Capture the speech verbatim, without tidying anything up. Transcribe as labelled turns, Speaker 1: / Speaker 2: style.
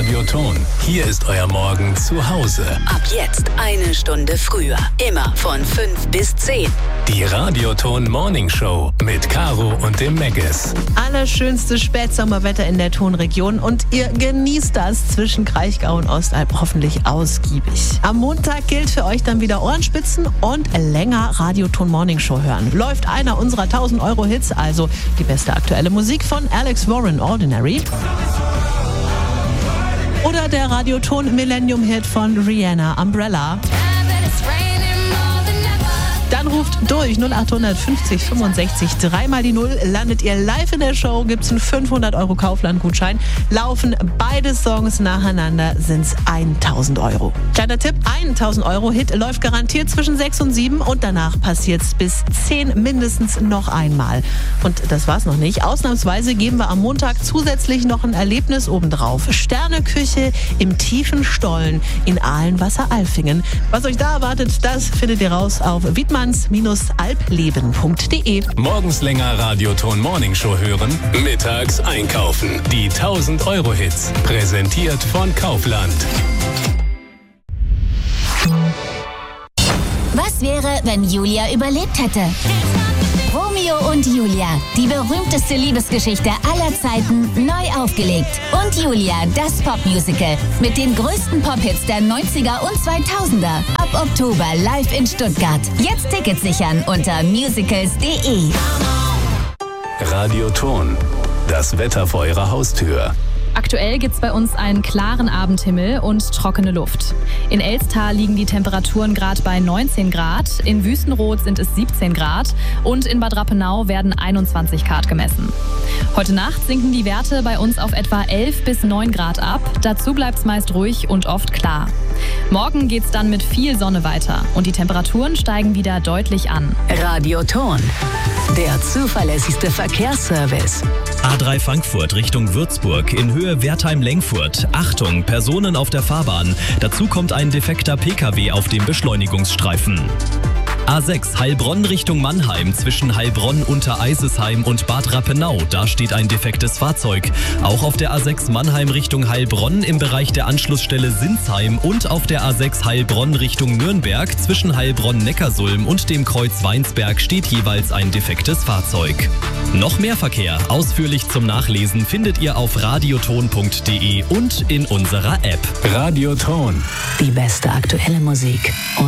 Speaker 1: Radioton. Hier ist euer Morgen zu Hause.
Speaker 2: Ab jetzt eine Stunde früher. Immer von fünf bis zehn.
Speaker 1: Die Radioton Morning Show mit Caro und dem Megges.
Speaker 3: Allerschönste Spätsommerwetter in der Tonregion und ihr genießt das zwischen Kraichgau und Ostalb hoffentlich ausgiebig. Am Montag gilt für euch dann wieder Ohrenspitzen und länger Radioton Morning Show hören. Läuft einer unserer tausend Euro Hits, also die beste aktuelle Musik von Alex Warren, Ordinary. Oder der Radioton Millennium Hit von Rihanna, Umbrella. Dann ruft durch null acht fünfzig fünfundsechzig dreimal die Null. Landet ihr live in der Show, gibt's einen fünfhundert Euro Kaufland-Gutschein. Laufen beide Songs nacheinander, sind's tausend Euro. Kleiner Tipp, tausend Euro Hit läuft garantiert zwischen sechs und sieben und danach passiert's bis zehn mindestens noch einmal. Und das war's noch nicht. Ausnahmsweise geben wir am Montag zusätzlich noch ein Erlebnis obendrauf. Sterneküche im tiefen Stollen in Ahlenwasser-Alfingen. Was euch da erwartet, das findet ihr raus auf Wiedmann alpleben punkt de.
Speaker 1: Morgens länger Radioton Morning Show hören, mittags einkaufen. Die tausend Euro Hits. Präsentiert von Kaufland.
Speaker 4: Was wäre, wenn Julia überlebt hätte? Romeo und Julia, die berühmteste Liebesgeschichte aller Zeiten, neu aufgelegt. Und Julia, das Popmusical mit den größten Pop-Hits der neunziger und zweitausender. Ab Oktober live in Stuttgart. Jetzt Tickets sichern unter musicals punkt de.
Speaker 1: Radioton. Das Wetter vor eurer Haustür.
Speaker 5: Aktuell gibt es bei uns einen klaren Abendhimmel und trockene Luft. In Elstal liegen die Temperaturen gerade bei neunzehn Grad, in Wüstenrot sind es siebzehn Grad und in Bad Rappenau werden einundzwanzig Grad gemessen. Heute Nacht sinken die Werte bei uns auf etwa elf bis neun Grad ab. Dazu bleibt es meist ruhig und oft klar. Morgen geht es dann mit viel Sonne weiter und die Temperaturen steigen wieder deutlich an.
Speaker 2: Radioton, der zuverlässigste Verkehrsservice.
Speaker 6: A drei Frankfurt Richtung Würzburg in Höhe Wertheim-Lengfurt. Achtung, Personen auf der Fahrbahn. Dazu kommt ein defekter Pkw auf dem Beschleunigungsstreifen. A sechs Heilbronn Richtung Mannheim zwischen Heilbronn unter Eisesheim und Bad Rappenau. Da steht ein defektes Fahrzeug. Auch auf der A sechs Mannheim Richtung Heilbronn im Bereich der Anschlussstelle Sinsheim und auf der A sechs Heilbronn Richtung Nürnberg zwischen Heilbronn-Neckarsulm und dem Kreuz Weinsberg steht jeweils ein defektes Fahrzeug. Noch mehr Verkehr, ausführlich zum Nachlesen, findet ihr auf radioton punkt de und in unserer App.
Speaker 1: Radioton.
Speaker 2: Die beste aktuelle Musik. Und